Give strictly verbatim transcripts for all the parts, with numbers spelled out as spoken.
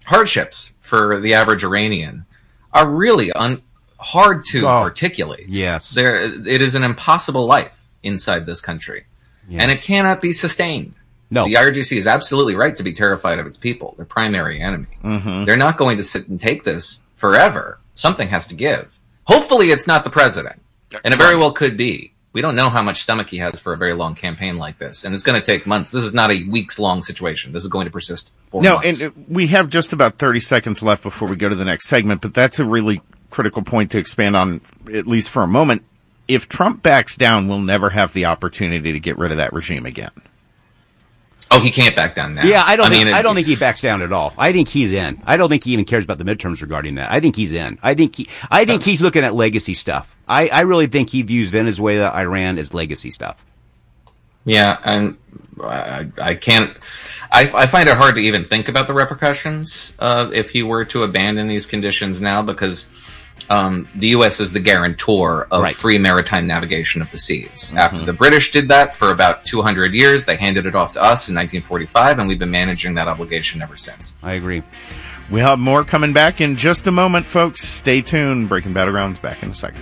hardships for the average Iranian are really un- hard to oh, articulate. Yes. There, it is an impossible life inside this country. Yes. And it cannot be sustained. No. The I R G C is absolutely right to be terrified of its people, their primary enemy. Mm-hmm. They're not going to sit and take this forever. Something has to give. Hopefully it's not the president. And it very well could be. We don't know how much stomach he has for a very long campaign like this. And it's going to take months. This is not a weeks-long situation. This is going to persist for no, months. No, and we have just about thirty seconds left before we go to the next segment, but that's a really critical point to expand on, at least for a moment. If Trump backs down, we'll never have the opportunity to get rid of that regime again. Oh, he can't back down now. Yeah, I don't. I, think, mean, I don't think he backs down at all. I think he's in. I don't think he even cares about the midterms regarding that. I think he's in. I think he. I think he's looking at legacy stuff. I, I really think he views Venezuela, Iran as legacy stuff. Yeah, and I, I can't. I, I find it hard to even think about the repercussions uh, if he were to abandon these conditions now, because um, the U S is the guarantor of right. free maritime navigation of the seas. Mm-hmm. After the British did that for about two hundred years, they handed it off to us in nineteen forty-five, and we've been managing that obligation ever since. I agree. We'll have more coming back in just a moment, folks. Stay tuned. Breaking Battlegrounds back in a second.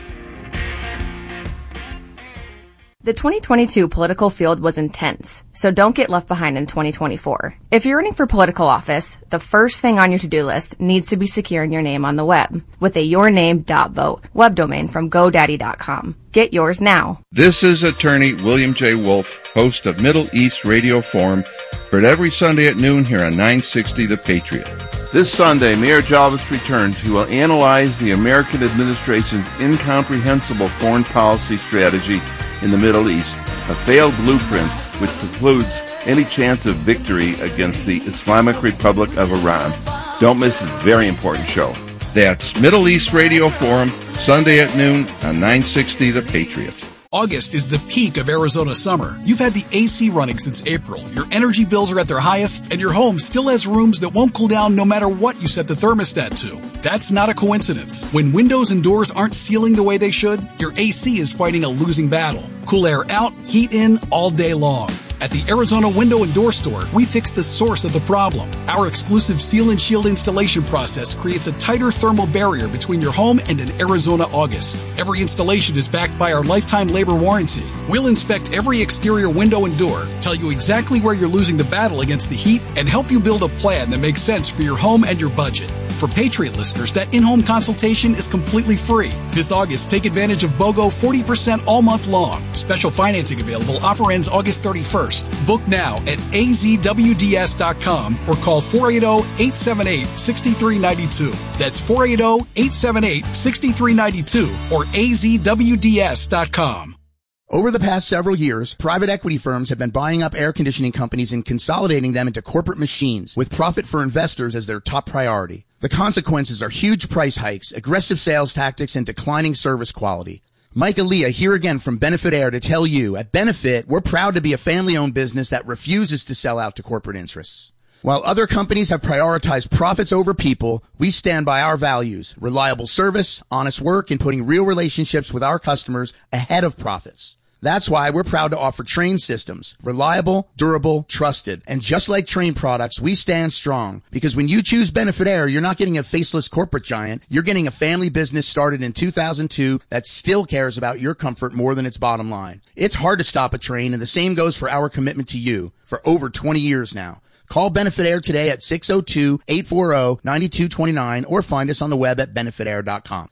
The twenty twenty-two political field was intense, so don't get left behind in twenty twenty-four. If you're running for political office, the first thing on your to-do list needs to be securing your name on the web with a yourname.vote web domain from GoDaddy dot com. Get yours now. This is attorney William J. Wolf, host of Middle East Radio Forum, heard every Sunday at noon here on nine sixty The Patriot. This Sunday, Mayor Jalvis returns. He will analyze the American administration's incomprehensible foreign policy strategy in the Middle East, a failed blueprint which precludes any chance of victory against the Islamic Republic of Iran. Don't miss this very important show. That's Middle East Radio Forum, Sunday at noon on nine sixty The Patriot. August is the peak of Arizona summer. You've had the A C running since April. Your energy bills are at their highest, and your home still has rooms that won't cool down no matter what you set the thermostat to. That's not a coincidence. When windows and doors aren't sealing the way they should, your A C is fighting a losing battle. Cool air out, heat in all day long. At the Arizona Window and Door Store, we fix the source of the problem. Our exclusive Seal and Shield installation process creates a tighter thermal barrier between your home and an Arizona August. Every installation is backed by our lifetime labor warranty. We'll inspect every exterior window and door, tell you exactly where you're losing the battle against the heat, and help you build a plan that makes sense for your home and your budget. For Patriot listeners, that in-home consultation is completely free. This August, take advantage of BOGO forty percent all month long. Special financing available. Offer ends August thirty-first. Book now at A Z W D S dot com or call four eight zero, eight seven eight, six three nine two. That's four eight zero, eight seven eight, six three nine two or A Z W D S dot com. Over the past several years, private equity firms have been buying up air conditioning companies and consolidating them into corporate machines with profit for investors as their top priority. The consequences are huge price hikes, aggressive sales tactics, and declining service quality. Mike Aaliyah here again from Benefit Air to tell you, at Benefit, we're proud to be a family-owned business that refuses to sell out to corporate interests. While other companies have prioritized profits over people, we stand by our values, reliable service, honest work, and putting real relationships with our customers ahead of profits. That's why we're proud to offer Trane systems. Reliable, durable, trusted. And just like Trane products, we stand strong. Because when you choose Benefit Air, you're not getting a faceless corporate giant. You're getting a family business started in two thousand two that still cares about your comfort more than its bottom line. It's hard to stop a train, and the same goes for our commitment to you for over twenty years now. Call Benefit Air today at six oh two, eight four zero, nine two two nine or find us on the web at benefit air dot com.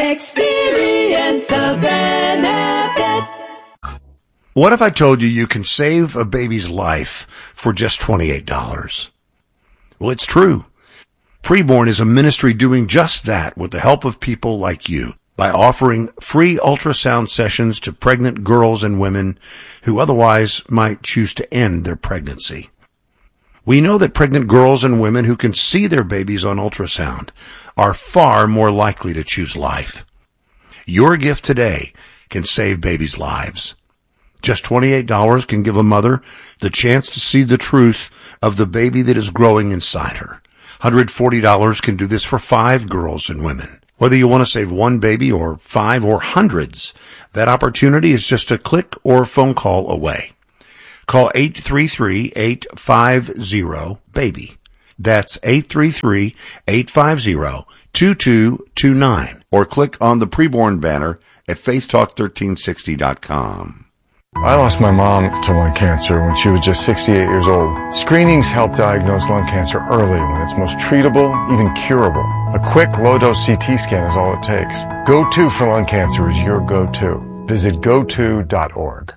Experience the benefit. What if I told you you can save a baby's life for just twenty-eight dollars? Well, it's true. Preborn is a ministry doing just that with the help of people like you by offering free ultrasound sessions to pregnant girls and women who otherwise might choose to end their pregnancy. We know that pregnant girls and women who can see their babies on ultrasound are far more likely to choose life. Your gift today can save babies' lives. Just twenty-eight dollars can give a mother the chance to see the truth of the baby that is growing inside her. one hundred forty dollars can do this for five girls and women. Whether you want to save one baby or five or hundreds, that opportunity is just a click or phone call away. Call eight three three, eight five zero, BABY. That's eight three three, eight five zero, two two two nine. Or click on the preborn banner at faith talk thirteen sixty dot com. I lost my mom to lung cancer when she was just sixty-eight years old. Screenings help diagnose lung cancer early when it's most treatable, even curable. A quick low-dose C T scan is all it takes. Go to for lung cancer is your go-to. Visit go to dot org.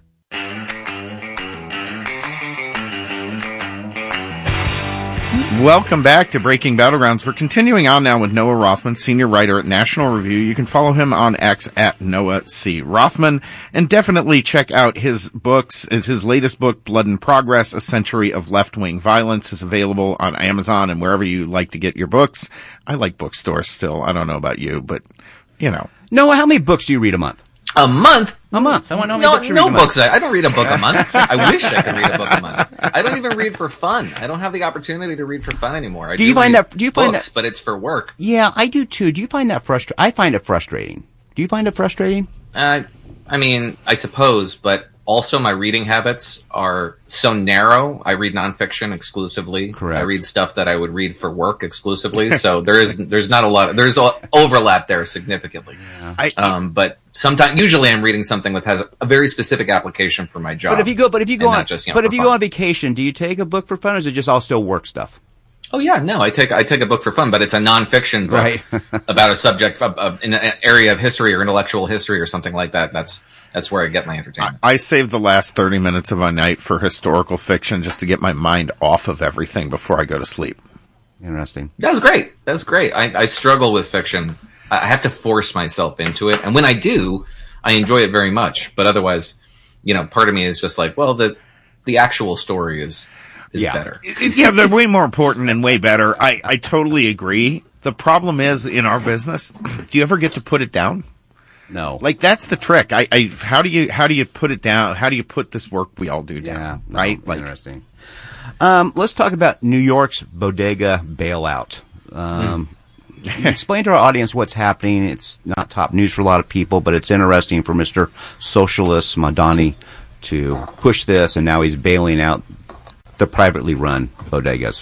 Welcome back to Breaking Battlegrounds. We're continuing on now with Noah Rothman, senior writer at National Review. You can follow him on X at Noah C. Rothman, and definitely check out his books. His latest book, Blood and Progress, A Century of Left-Wing Violence, is available on Amazon and wherever you like to get your books. I like bookstores still. I don't know about you, but, you know. Noah, how many books do you read a month? A month? A month. I want to know how many no, books you no read a month. books. I, I don't read a book a month. I wish I could read a book a month. I don't even read for fun. I don't have the opportunity to read for fun anymore. I do you find read that? Do you find books, that? But it's for work. Yeah, I do too. Do you find that frustrating? I find it frustrating. Do you find it frustrating? Uh, I mean, I suppose, but also my reading habits are so narrow. I read nonfiction exclusively. Correct. I read stuff that I would read for work exclusively. So there is, there's not a lot of, there's a overlap there significantly. Yeah. I, um, but sometimes, usually I'm reading something that has a very specific application for my job. But if you go, but if you go on, just, you know, but if for you fun. go on vacation, do you take a book for fun, or is it just all still work stuff? Oh yeah, no, I take I take a book for fun, but it's a nonfiction book Right. about a subject of, of, in an area of history or intellectual history or something like that. That's that's where I get my entertainment. I save the last thirty minutes of my night for historical fiction just to get my mind off of everything before I go to sleep. Interesting. That was great. That's great. I, I struggle with fiction. I have to force myself into it, and when I do, I enjoy it very much. But otherwise, you know, part of me is just like, well, the the actual story is. Is Yeah. better. Yeah, they're way more important and way better. I, I totally agree. The problem is, in our business, do you ever get to put it down? No. Like, that's the trick. I, I how do you how do you put it down? How do you put this work we all do down? Yeah. No, right? Like, interesting. Um, let's talk about New York's bodega bailout. Um, Hmm. explain to our audience what's happening. It's not top news for a lot of people, but it's interesting for Mister Socialist Madani to push this, and now he's bailing out the privately run bodegas.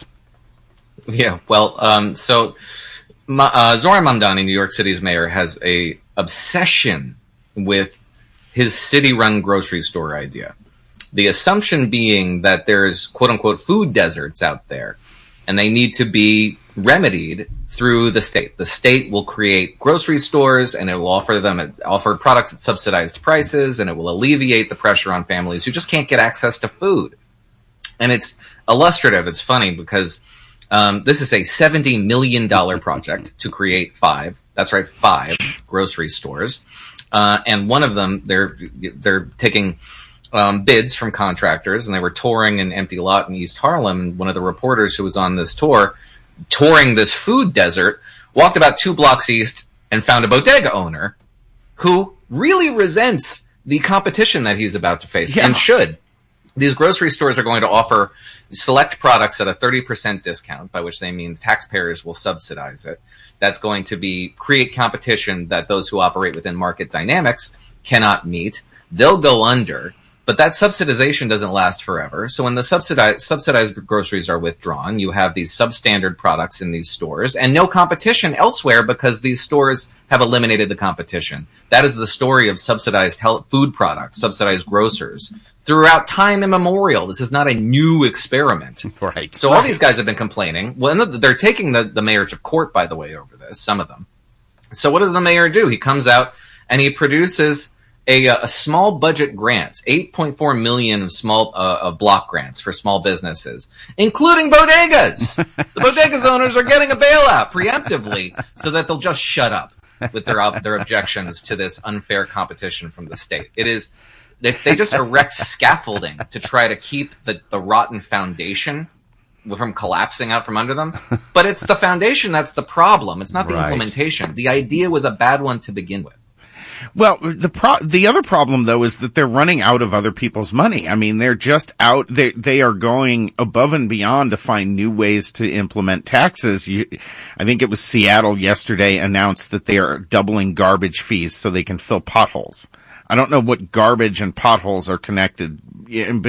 Yeah, well, um, so Ma- uh, Zoran Mamdani, New York City's mayor, has a obsession with his city-run grocery store idea. The assumption being that there's quote-unquote food deserts out there, and they need to be remedied through the state. The state will create grocery stores, and it will offer them at, offer products at subsidized prices, and it will alleviate the pressure on families who just can't get access to food. And it's illustrative. It's funny because um, this is a seventy million dollars project to create five. That's right, five grocery stores. Uh, and one of them, they're they're taking um, bids from contractors, and they were touring an empty lot in East Harlem. And one of the reporters who was on this tour, touring this food desert, walked about two blocks east and found a bodega owner who really resents the competition that he's about to face, Yeah. and should. These grocery stores are going to offer select products at a thirty percent discount, by which they mean taxpayers will subsidize it. That's going to be create competition that those who operate within market dynamics cannot meet. They'll go under, but that subsidization doesn't last forever. So when the subsidized, subsidized groceries are withdrawn, you have these substandard products in these stores and no competition elsewhere because these stores have eliminated the competition. That is the story of subsidized health, food products, subsidized grocers throughout time immemorial. This is not a new experiment. Right. So all these guys have been complaining. Well, they're taking the, the mayor to court, by the way, over this, some of them. So what does the mayor do? He comes out and he produces a, a small budget grants, eight point four million of small uh, of block grants for small businesses, including bodegas. The bodegas owners are getting a bailout preemptively so that they'll just shut up with their uh, their objections to this unfair competition from the state. It is they, they just erect scaffolding to try to keep the, the rotten foundation from collapsing out from under them. But it's the foundation that's the problem. It's not the Right. implementation. The idea was a bad one to begin with. Well, the pro- the other problem though is that they're running out of other people's money. I mean, they're just out. They they are going above and beyond to find new ways to implement taxes. You, I think it was Seattle yesterday announced that they are doubling garbage fees so they can fill potholes. I don't know what garbage and potholes are connected, yeah, but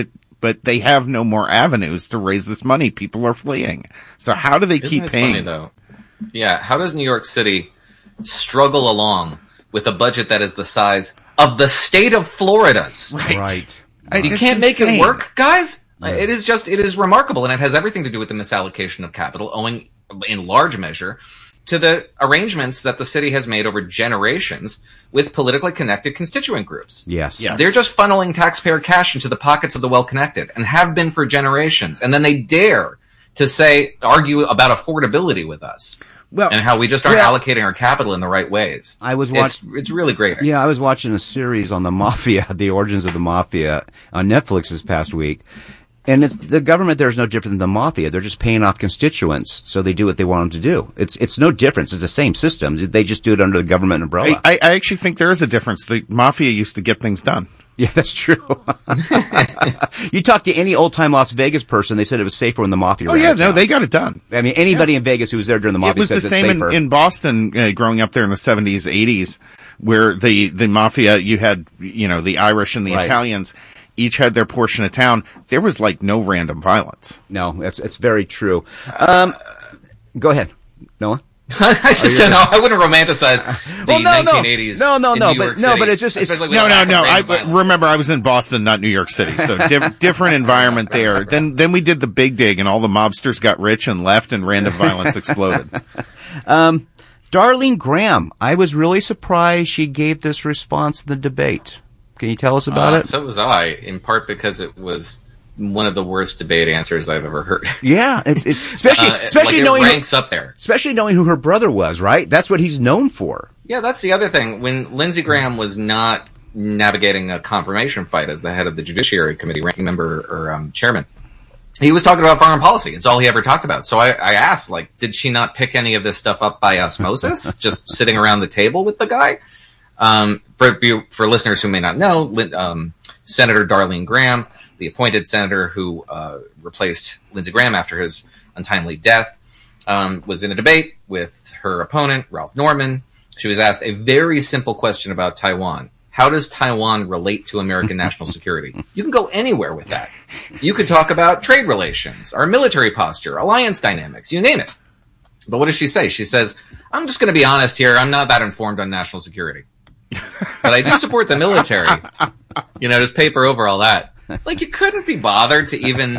but they have no more avenues to raise this money. People are fleeing. So how do they Isn't keep it paying? Funny, though? Yeah, how does New York City struggle along with a budget that is the size of the state of Florida's? Right. Right. I- You it's can't make insane. it work, guys? It is just, it is remarkable, and it has everything to do with the misallocation of capital, owing in large measure to the arrangements that the city has made over generations with politically connected constituent groups. Yes. Yeah. They're just funneling taxpayer cash into the pockets of the well-connected, and have been for generations. And then they dare to say, argue about affordability with us. Well, and how we just aren't well, allocating our capital in the right ways. I was It's, watching. it's really great. Yeah, I was watching a series on the mafia, the origins of the mafia, on Netflix this past week. And it's, the government there is no different than the mafia. They're just paying off constituents, so they do what they want them to do. It's it's no difference. It's the same system. They just do it under the government umbrella. I, I actually think there is a difference. The mafia used to get things done. Yeah, that's true. You talk to any old-time Las Vegas person, they said it was safer when the mafia Oh ran yeah, out of no, town. they got it done. I mean, anybody in Vegas who was there during the It mafia was the says same it's in, safer. in Boston, uh, growing up there in the seventies, eighties, where the, the mafia, you had, you know, the Irish and the Right. Italians each had their portion of town. There was like no random violence. No, that's it's very true. Um, go ahead, Noah. I just don't know. I wouldn't romanticize the Well, no, no. nineteen eighties. No, no, in no, New but- York no, City, but it's just- it's- especially with No, the no, lack of no. I random violence. remember I was in Boston, not New York City. So diff- different environment there. Then, then we did the big dig and all the mobsters got rich and left and random violence exploded. Um, Darlene Graham, I was really surprised she gave this response in the debate. Can you tell us about Uh, it? So was I, in part because it was one of the worst debate answers I've ever heard. Yeah, it's, it's especially Uh, especially like it knowing ranks up there. especially knowing who her brother was, right? That's what he's known for. Yeah, that's the other thing. When Lindsey Graham was not navigating a confirmation fight as the head of the Judiciary Committee, ranking member or um, chairman, he was talking about foreign policy. It's all he ever talked about. So I, I asked, like, did she not pick any of this stuff up by osmosis, just sitting around the table with the guy? Um, for for listeners who may not know, um, Senator Darlene Graham, the appointed senator who uh, replaced Lindsey Graham after his untimely death, um, was in a debate with her opponent, Ralph Norman. She was asked a very simple question about Taiwan. How does Taiwan relate to American national security? You can go anywhere with that. You could talk about trade relations, our military posture, alliance dynamics, you name it. But what does she say? She says, I'm just going to be honest here. I'm not that informed on national security. But I do support the military. You know, just paper over all that. Like, you couldn't be bothered to even,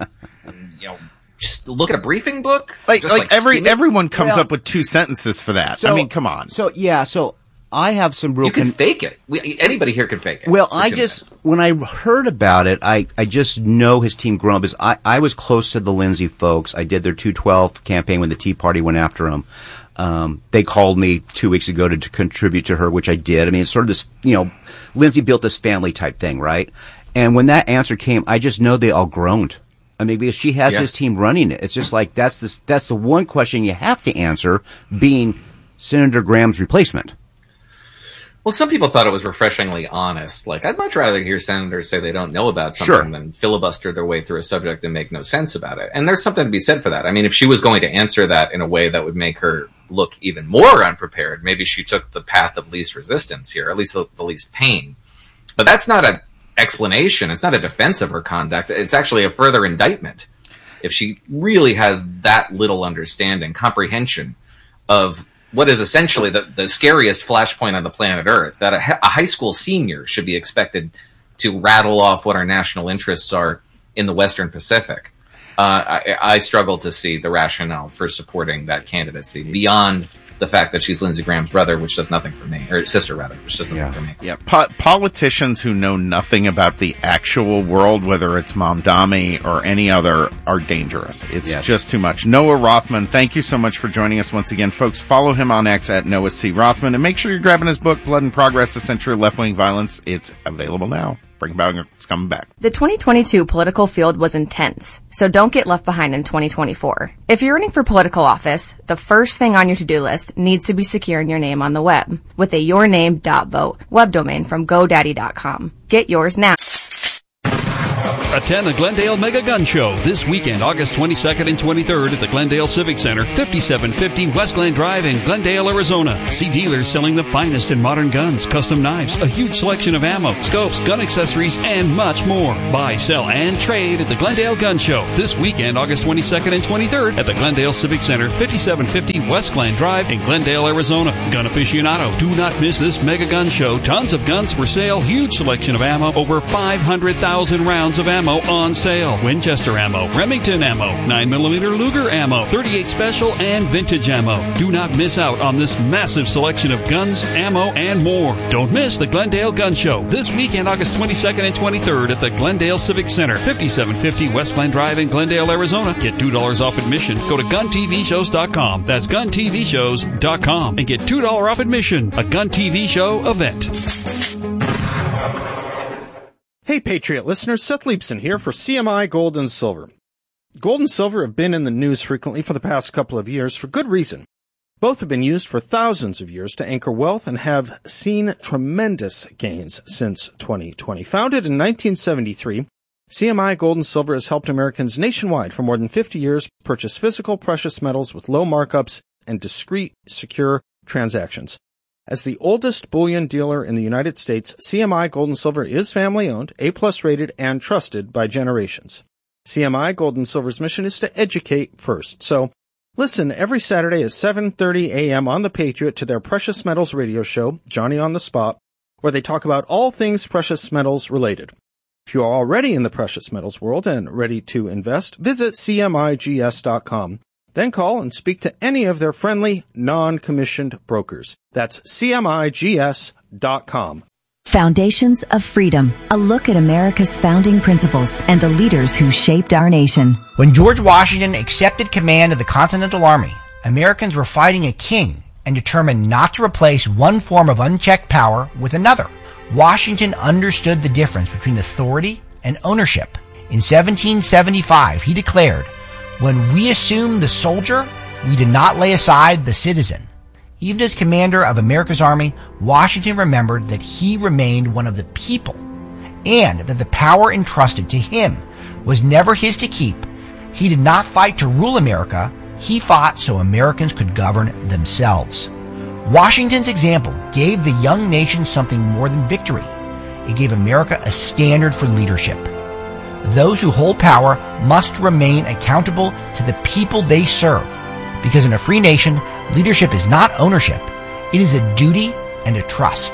you know, just look at a briefing book? Like, Just, like every skim it? everyone comes Well- up with two sentences for that. So- I mean, come on. So yeah, so I have some real You can con- fake it. We, anybody here can fake it. Well, Just I gonna- just, when I heard about it, I, I just know his team growing up. Because I, I was close to the Lindsay folks. I did their two twelve campaign when the Tea Party went after him. Um, they called me two weeks ago to, to contribute to her, which I did. I mean, it's sort of this, you know, Lindsay built this family type thing, right? And when that answer came, I just know they all groaned. I mean, because she has Yeah. his team running it. It's just like, that's the, that's the one question you have to answer, being Senator Graham's replacement. Well, some people thought it was refreshingly honest. Like, I'd much rather hear senators say they don't know about something Sure. than filibuster their way through a subject and make no sense about it. And there's something to be said for that. I mean, if she was going to answer that in a way that would make her look even more unprepared, maybe she took the path of least resistance here, at least the, the least pain. But that's not an explanation. It's not a defense of her conduct. It's actually a further indictment. If she really has that little understanding, comprehension of what is essentially the, the scariest flashpoint on the planet Earth, that a, a high school senior should be expected to rattle off what our national interests are in the Western Pacific. Uh, I, I struggle to see the rationale for supporting that candidacy beyond the fact that she's Lindsey Graham's brother, which does nothing for me, or sister rather, which does nothing Yeah. for me. Yeah, po- politicians who know nothing about the actual world, whether it's Mamdani or any other, are dangerous. It's Yes. just too much. Noah Rothman, thank you so much for joining us once again. Folks, follow him on X at Noah C. Rothman, and make sure you're grabbing his book, Blood and Progress, A Century of Left-Wing Violence. It's available now. Breaking Bauer is coming back. The twenty twenty-two political field was intense, so don't get left behind in twenty twenty-four. If you're running for political office, the first thing on your to-do list needs to be securing your name on the web with a yourname.vote web domain from GoDaddy dot com. Get yours now. Attend the Glendale Mega Gun Show this weekend, August twenty-second and twenty-third at the Glendale Civic Center, fifty-seven fifty West Glen Drive in Glendale, Arizona. See dealers selling the finest in modern guns, custom knives, a huge selection of ammo, scopes, gun accessories, and much more. Buy, sell, and trade at the Glendale Gun Show this weekend, August twenty-second and twenty-third at the Glendale Civic Center, fifty-seven fifty West Glen Drive in Glendale, Arizona. Gun aficionado, do not miss this Mega Gun Show. Tons of guns for sale, huge selection of ammo, over five hundred thousand rounds of ammo on sale. Winchester ammo, Remington ammo, nine millimeter Luger ammo, thirty-eight special, and vintage ammo. Do not miss out on this massive selection of guns, ammo, and more. Don't miss the Glendale Gun Show this weekend, August twenty-second and twenty-third at the Glendale Civic Center, fifty-seven fifty West Glen Drive in Glendale, Arizona. Get two dollars off admission. Go to gun t v shows dot com. That's gun t v shows dot com and get two dollars off admission. A Gun T V Show event. Hey, Patriot listeners, Seth Leibson here for C M I Gold and Silver. Gold and silver have been in the news frequently for the past couple of years for good reason. Both have been used for thousands of years to anchor wealth and have seen tremendous gains since twenty twenty. Founded in nineteen seventy-three, C M I Gold and Silver has helped Americans nationwide for more than fifty years purchase physical precious metals with low markups and discreet, secure transactions. As the oldest bullion dealer in the United States, C M I Gold and Silver is family-owned, A-plus rated, and trusted by generations. C M I Gold and Silver's mission is to educate first. So listen every Saturday at seven thirty a.m. on The Patriot to their Precious Metals radio show, Johnny on the Spot, where they talk about all things precious metals related. If you are already in the precious metals world and ready to invest, visit C M I G S dot com. Then call and speak to any of their friendly, non-commissioned brokers. That's C M I G S dot com. Foundations of Freedom, a look at America's founding principles and the leaders who shaped our nation. When George Washington accepted command of the Continental Army, Americans were fighting a king and determined not to replace one form of unchecked power with another. Washington understood the difference between authority and ownership. In seventeen seventy-five, he declared, "When we assume the soldier, we did not lay aside the citizen." Even as commander of America's army, Washington remembered that he remained one of the people and that the power entrusted to him was never his to keep. He did not fight to rule America. He fought so Americans could govern themselves. Washington's example gave the young nation something more than victory. It gave America a standard for leadership. Those who hold power must remain accountable to the people they serve, because in a free nation, leadership is not ownership. It is a duty and a trust.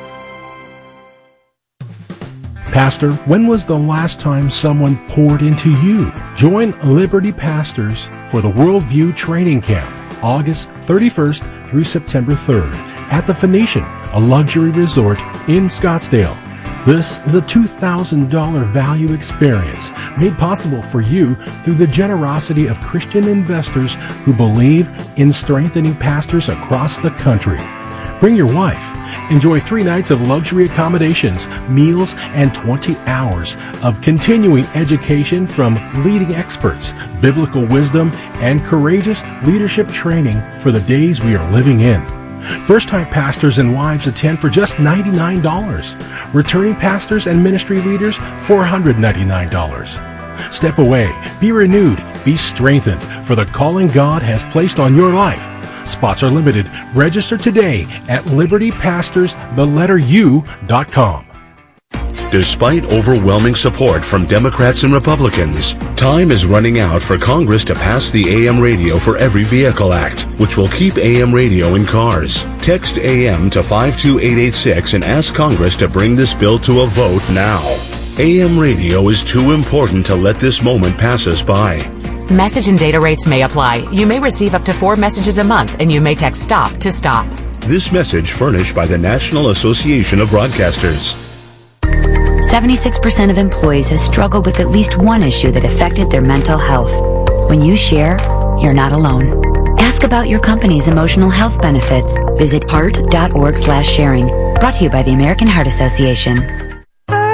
Pastor, when was the last time someone poured into you? Join Liberty Pastors for the Worldview Training Camp, August thirty-first through September third, at the Phoenician, a luxury resort in Scottsdale. This is a two thousand dollars value experience made possible for you through the generosity of Christian investors who believe in strengthening pastors across the country. Bring your wife. Enjoy three nights of luxury accommodations, meals, and twenty hours of continuing education from leading experts, biblical wisdom, and courageous leadership training for the days we are living in. First-time pastors and wives attend for just ninety-nine dollars. Returning pastors and ministry leaders, four hundred ninety-nine dollars. Step away, be renewed, be strengthened for the calling God has placed on your life. Spots are limited. Register today at liberty pastors the letter u dot com. Despite overwhelming support from Democrats and Republicans, time is running out for Congress to pass the A M Radio for Every Vehicle Act, which will keep A M radio in cars. Text A M to five two eight eight six and ask Congress to bring this bill to a vote now. A M radio is too important to let this moment pass us by. Message and data rates may apply. You may receive up to four messages a month, and you may text STOP to stop. This message furnished by the National Association of Broadcasters. seventy-six percent of employees have struggled with at least one issue that affected their mental health. When you share, you're not alone. Ask about your company's emotional health benefits. Visit heart dot org slash sharing. Brought to you by the American Heart Association.